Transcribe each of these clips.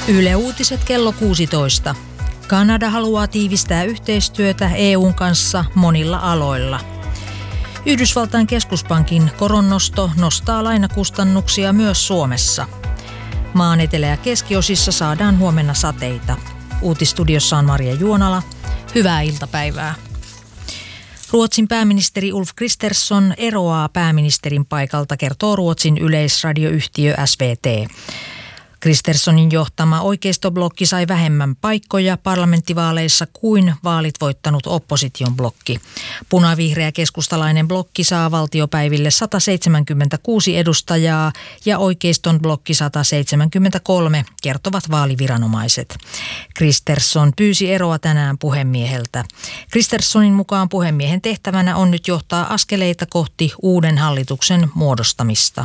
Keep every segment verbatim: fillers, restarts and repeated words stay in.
Yle Uutiset kello kuusitoista. Kanada haluaa tiivistää yhteistyötä E U:n kanssa monilla aloilla. Yhdysvaltain keskuspankin koronnosto nostaa lainakustannuksia myös Suomessa. Maan etelä- ja keskiosissa saadaan huomenna sateita. Uutistudiossa on Maria Juonala. Hyvää iltapäivää. Ruotsin pääministeri Ulf Kristersson eroaa pääministerin paikalta, kertoo Ruotsin yleisradioyhtiö S V T. Kristerssonin johtama oikeistoblokki sai vähemmän paikkoja parlamenttivaaleissa kuin vaalit voittanut opposition blokki. Punavihreä keskustalainen blokki saa valtiopäiville sata seitsemänkymmentäkuusi edustajaa ja oikeiston blokki sata seitsemänkymmentäkolme, kertovat vaaliviranomaiset. Kristersson pyysi eroa tänään puhemieheltä. Kristerssonin mukaan puhemiehen tehtävänä on nyt johtaa askeleita kohti uuden hallituksen muodostamista.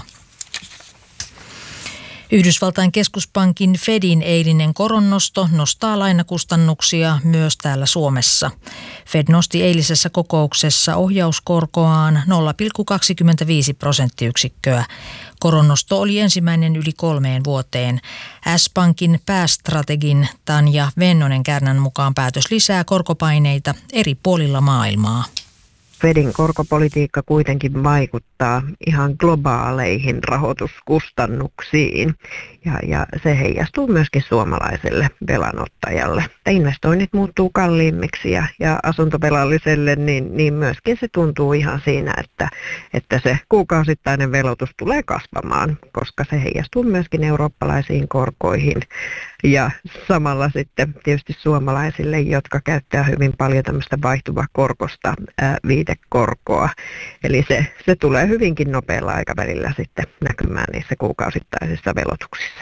Yhdysvaltain keskuspankin Fedin eilinen koronnosto nostaa lainakustannuksia myös täällä Suomessa. Fed nosti eilisessä kokouksessa ohjauskorkoaan nolla pilkku kaksikymmentäviisi prosenttiyksikköä. Koronnosto oli ensimmäinen yli kolmeen vuoteen. S-Pankin päästrategin Tanja Vennonen-Kärnän mukaan päätös lisää korkopaineita eri puolilla maailmaa. Fedin korkopolitiikka kuitenkin vaikuttaa ihan globaaleihin rahoituskustannuksiin ja, ja se heijastuu myöskin suomalaiselle velanottajalle. Investoinnit muuttuu kalliimmiksi ja, ja asuntovelalliselle, niin, niin myöskin se tuntuu ihan siinä, että, että se kuukausittainen velotus tulee kasvamaan, koska se heijastuu myöskin eurooppalaisiin korkoihin ja samalla sitten tietysti suomalaisille, jotka käyttää hyvin paljon tämmöistä vaihtuvakorkosta ää, viitekorkoa. Eli se, se tulee hyvinkin nopealla aikavälillä sitten näkymään niissä kuukausittaisissa velotuksissa.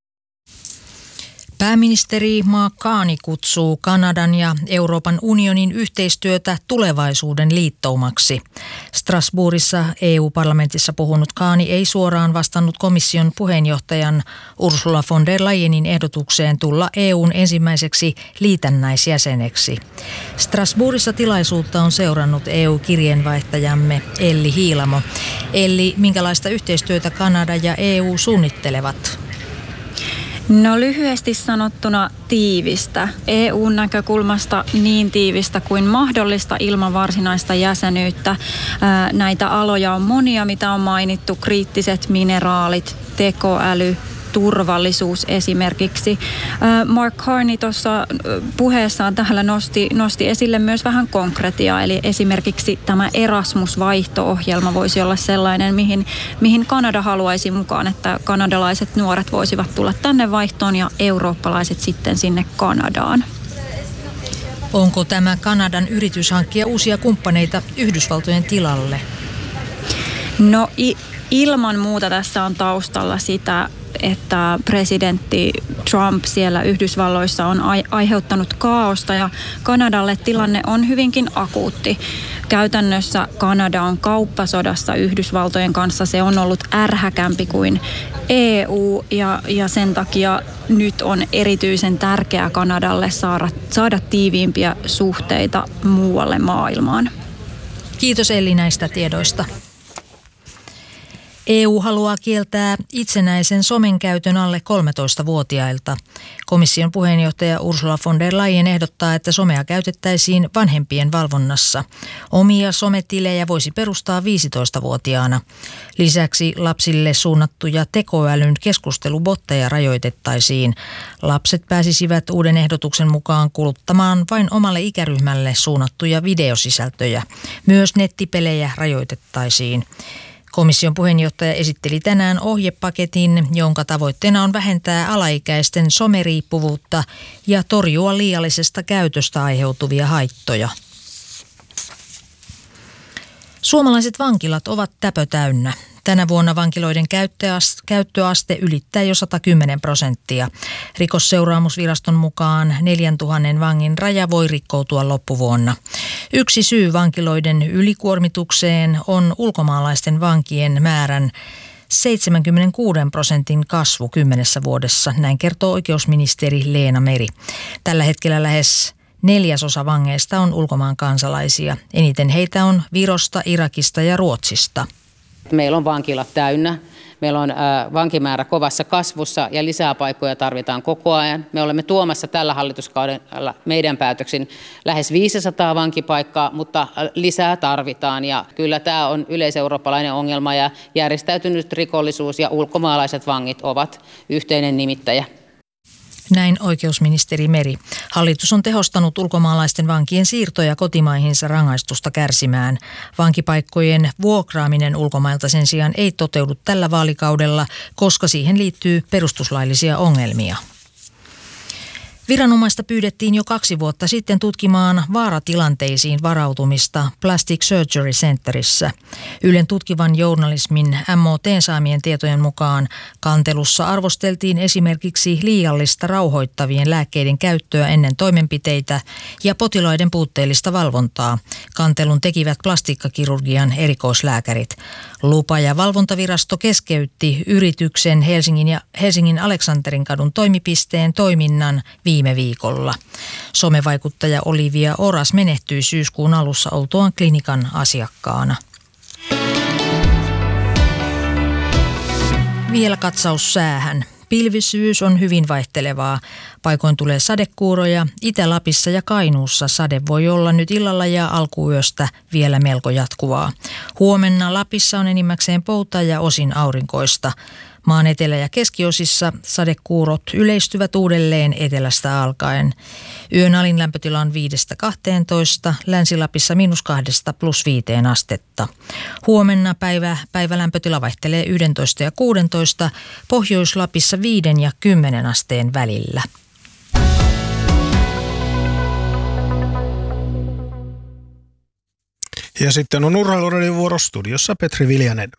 Pääministeri Mark Carney kutsuu Kanadan ja Euroopan unionin yhteistyötä tulevaisuuden liittoumaksi. Strasbourgissa E U-parlamentissa puhunut Carney ei suoraan vastannut komission puheenjohtajan Ursula von der Leyenin ehdotukseen tulla E U:n ensimmäiseksi liitännäisjäseneksi. Strasbourgissa tilaisuutta on seurannut E U-kirjeenvaihtajamme Elli Hiilamo. Elli, minkälaista yhteistyötä Kanada ja E U suunnittelevat? No lyhyesti sanottuna tiivistä. E U:n näkökulmasta niin tiivistä kuin mahdollista ilman varsinaista jäsenyyttä. Näitä aloja on monia, mitä on mainittu. Kriittiset mineraalit, tekoäly, turvallisuus esimerkiksi. Mark Carney tuossa puheessaan täällä nosti, nosti esille myös vähän konkretiaa, eli esimerkiksi tämä Erasmus-vaihto-ohjelma voisi olla sellainen, mihin, mihin Kanada haluaisi mukaan, että kanadalaiset nuoret voisivat tulla tänne vaihtoon ja eurooppalaiset sitten sinne Kanadaan. Onko tämä Kanadan yritys hankkia uusia kumppaneita Yhdysvaltojen tilalle? No i- ilman muuta tässä on taustalla sitä, että presidentti Trump siellä Yhdysvalloissa on aiheuttanut kaaosta ja Kanadalle tilanne on hyvinkin akuutti. Käytännössä Kanada on kauppasodassa Yhdysvaltojen kanssa. Se on ollut ärhäkämpi kuin E U ja, ja sen takia nyt on erityisen tärkeää Kanadalle saada, saada tiiviimpiä suhteita muualle maailmaan. Kiitos Elli näistä tiedoista. E U haluaa kieltää itsenäisen somen käytön alle kolmetoistavuotiailta. Komission puheenjohtaja Ursula von der Leyen ehdottaa, että somea käytettäisiin vanhempien valvonnassa. Omia sometilejä voisi perustaa viisitoistavuotiaana. Lisäksi lapsille suunnattuja tekoälyn keskustelubotteja rajoitettaisiin. Lapset pääsisivät uuden ehdotuksen mukaan kuluttamaan vain omalle ikäryhmälle suunnattuja videosisältöjä. Myös nettipelejä rajoitettaisiin. Komission puheenjohtaja esitteli tänään ohjepaketin, jonka tavoitteena on vähentää alaikäisten someriippuvuutta ja torjua liiallisesta käytöstä aiheutuvia haittoja. Suomalaiset vankilat ovat täpötäynnä. Tänä vuonna vankiloiden käyttöaste ylittää jo sata kymmenen prosenttia. Rikosseuraamusviraston mukaan neljäntuhannen vangin raja voi rikkoutua loppuvuonna. Yksi syy vankiloiden ylikuormitukseen on ulkomaalaisten vankien määrän seitsemänkymmentäkuusi prosentin kasvu kymmenessä vuodessa, näin kertoo oikeusministeri Leena Meri. Tällä hetkellä lähes neljäsosa vangeista on ulkomaan kansalaisia. Eniten heitä on Virosta, Irakista ja Ruotsista. Meillä on vankilat täynnä. Meillä on vankimäärä kovassa kasvussa ja lisää paikkoja tarvitaan koko ajan. Me olemme tuomassa tällä hallituskaudella meidän päätöksin lähes viisisataa vankipaikkaa, mutta lisää tarvitaan. Ja kyllä tämä on yleiseurooppalainen ongelma ja järjestäytynyt rikollisuus ja ulkomaalaiset vangit ovat yhteinen nimittäjä. Näin oikeusministeri Meri. Hallitus on tehostanut ulkomaalaisten vankien siirtoja kotimaihinsa rangaistusta kärsimään. Vankipaikkojen vuokraaminen ulkomailta sen sijaan ei toteudu tällä vaalikaudella, koska siihen liittyy perustuslaillisia ongelmia. Viranomaista pyydettiin jo kaksi vuotta sitten tutkimaan vaaratilanteisiin varautumista Plastic Surgery Centerissä. Ylen tutkivan journalismin M O T:n saamien tietojen mukaan kantelussa arvosteltiin esimerkiksi liiallista rauhoittavien lääkkeiden käyttöä ennen toimenpiteitä ja potilaiden puutteellista valvontaa. Kantelun tekivät plastiikkakirurgian erikoislääkärit. Lupa- ja valvontavirasto keskeytti yrityksen Helsingin ja Helsingin Aleksantterinkadun toimipisteen toiminnan viime viikolla. Somevaikuttaja Olivia Oras menehtyi syyskuun alussa oltuaan klinikan asiakkaana. Vielä katsaus säähän. Pilvisyys on hyvin vaihtelevaa. Paikoin tulee sadekuuroja. Itä-Lapissa ja Kainuussa sade voi olla nyt illalla ja alkuyöstä vielä melko jatkuvaa. Huomenna Lapissa on enimmäkseen poutaa ja osin aurinkoista. Maan etelä- ja keskiosissa sadekuurot yleistyvät uudelleen etelästä alkaen. Yön alin lämpötila on viidestä kahteentoista, Länsi-Lapissa miinus kahdesta plus viiteen astetta. Huomenna päivä, päivälämpötila vaihtelee yksitoista ja kuusitoista, Pohjois-Lapissa viiden ja kymmenen asteen välillä. Ja sitten on Urheiluradion vuoro, studiossa Petri Viljanen.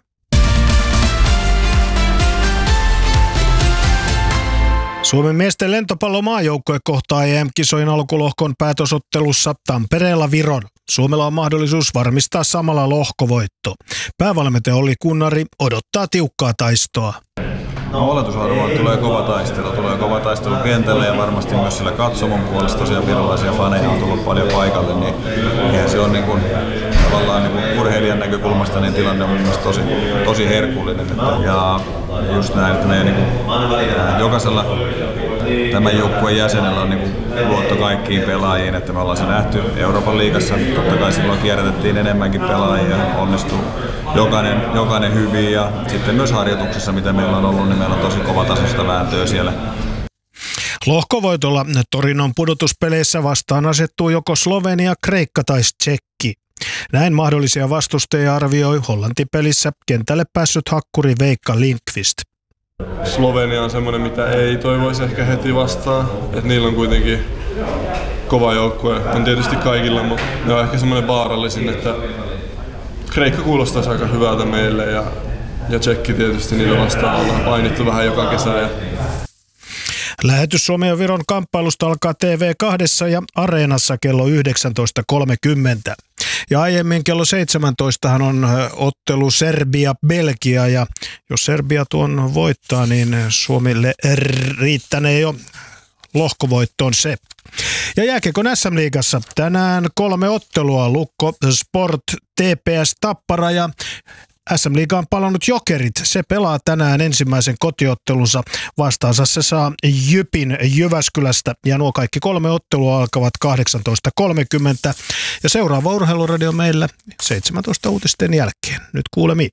Suomen miesten lentopallomaajoukkue kohtaa E M-kisojen alkulohkon päätösottelussa Tampereella Viron. Suomella on mahdollisuus varmistaa samalla lohkovoitto. Päävalmentaja Olli Kunnari odottaa tiukkaa taistoa. No, oletusarvo on, tulee kova taistelu, tulee kova taistelu kentälle ja varmasti myös sillä katsomon puolesta tosiaan virolaisia faneja on tullut paljon paikalle, niin eihän se on niin kuin, tavallaan niin kuin urheilijan näkökulmasta niin tilanne on mun mielestä tosi, tosi herkullinen. Että, ja just näin, että meidän, niin kuin, jokaisella tämän joukkueen jäsenellä on niin kuin, luotto kaikkiin pelaajiin, että me ollaan se nähty Euroopan liigassa, totta kai silloin kierrätettiin enemmänkin pelaajia, onnistuu jokainen, jokainen hyvin ja sitten myös harjoituksessa, mitä meillä on ollut, niin meillä on tosi kova tasosta vääntöä siellä. Lohkovoitolla Torinon pudotuspeleissä vastaan asettuu joko Slovenia, Kreikka tai Tšekki. Näin mahdollisia vastustajia arvioi Hollanti-pelissä kentälle päässyt hakkuri Veikka Lindqvist. Slovenia on semmoinen, mitä ei toivoisi ehkä heti vastaan. Et niillä on kuitenkin kova joukkue. On tietysti kaikilla, mutta ne on ehkä semmoinen vaarallisin, että Kreikka kuulostaisi aika hyvältä meille ja, ja Tšekki tietysti niillä vastaan ollaan painittu vähän joka kesä. Ja lähetys Suomen ja Viron kamppailusta alkaa T V kaksi ja Areenassa kello yhdeksäntoista kolmekymmentä. Ja aiemmin kello seitsemäntoista on ottelu Serbia-Belgia ja jos Serbia tuon voittaa, niin Suomille riittänee jo lohkovoittoon se. Ja jääkiekon S M-liigassa tänään kolme ottelua, Lukko, Sport, T P S Tappara ja S M-liigaan palannut Jokerit. Se pelaa tänään ensimmäisen kotiottelunsa. Vastaansa se saa Jypin Jyväskylästä ja nuo kaikki kolme ottelua alkavat kahdeksantoista kolmekymmentä. Ja seuraava Urheiluradio meillä seitsemäntoista uutisten jälkeen. Nyt kuulemiin.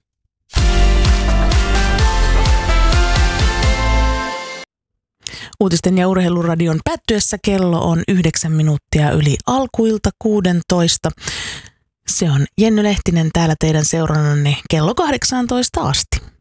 Uutisten ja Urheiluradion päättyessä kello on yhdeksän minuuttia yli alkuilta kuusitoista. Se on Jenny Lehtinen täällä teidän seurannanne kello kahdeksantoista asti.